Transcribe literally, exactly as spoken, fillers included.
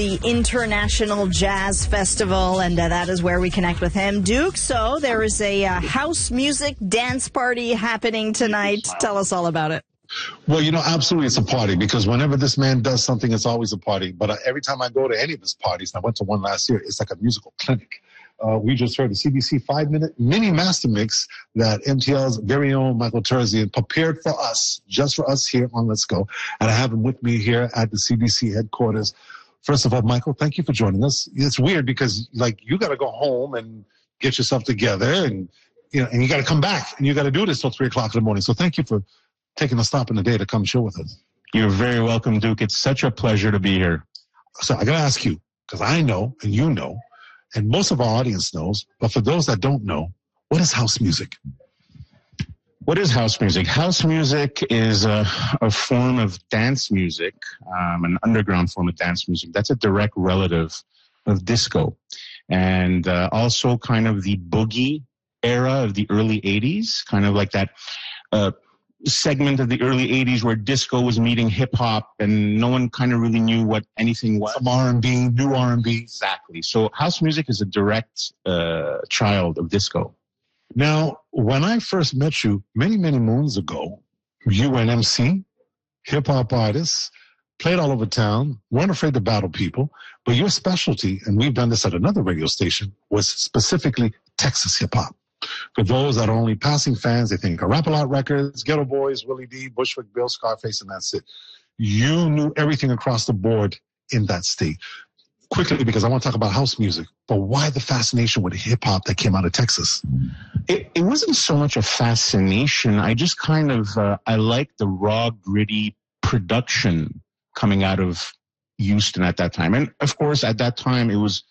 The International Jazz Festival, and uh, that is where we connect with him. Duke, so there is a uh, house music dance party happening tonight. Tell us all about it. Well, you know, absolutely it's a party, because whenever this man does something, it's always a party. But uh, every time I go to any of his parties, and I went to one last year, it's like a musical clinic. Uh, we just heard a C B C five-minute mini master mix that M T L's very own Michael Terzian prepared for us, just for us here on Let's Go. And I have him with me here at the C B C headquarters. First of all, Michael, thank you for joining us. It's weird because, like, you got to go home and get yourself together, and you know, and you got to come back, and you got to do this till three o'clock in the morning. So thank you for taking a stop in the day to come chill with us. You're very welcome, Duke. It's such a pleasure to be here. So I got to ask you, because I know, and you know, and most of our audience knows, but for those that don't know, what is house music? What is house music? House music is a, a form of dance music, um, an underground form of dance music. That's a direct relative of disco. And uh, also kind of the boogie era of the early eighties, kind of like that uh, segment of the early eighties where disco was meeting hip-hop and no one kind of really knew what anything was. Some R and B, new R and B. Exactly. So house music is a direct uh, child of disco. Now, when I first met you many, many moons ago, you were an M C, hip-hop artist, played all over town, weren't afraid to battle people, but your specialty, and we've done this at another radio station, was specifically Texas hip-hop. For those that are only passing fans, they think of Rap-A-Lot Records, Ghetto Boys, Willie D, Bushwick Bill, Scarface, and that's it. You knew everything across the board in that state. Quickly, because I want to talk about house music, but why the fascination with hip-hop that came out of Texas? It, it wasn't so much a fascination. I just kind of, uh, I liked the raw, gritty production coming out of Houston at that time. And of course, at that time, it was